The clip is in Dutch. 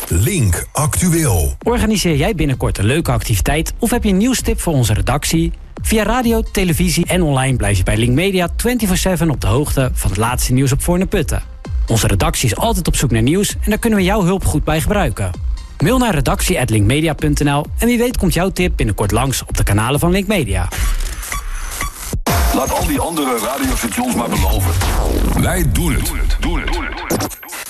Link Actueel. Organiseer jij binnenkort een leuke activiteit of heb je een nieuwstip voor onze redactie? Via radio, televisie en online blijf je bij Link Media 24/7 op de hoogte van het laatste nieuws op Voorne Putten. Onze redactie is altijd op zoek naar nieuws en daar kunnen we jouw hulp goed bij gebruiken. Mail naar redactie@linkmedia.nl en wie weet komt jouw tip binnenkort langs op de kanalen van Link Media. Laat al die andere radiostations maar beloven. Wij doen het.